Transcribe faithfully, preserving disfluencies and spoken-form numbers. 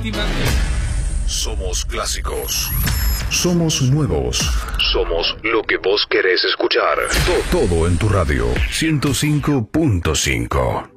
última. Somos clásicos. Somos nuevos. Somos lo que vos querés escuchar. Todo en tu radio. ciento cinco punto cinco.